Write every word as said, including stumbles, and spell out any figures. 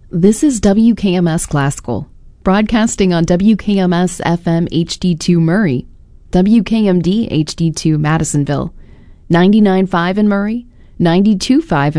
This is W K M S Classical, broadcasting on W K M S F M H D two Murray, W K M D H D two Madisonville, ninety-nine point five in Murray, ninety-two point five in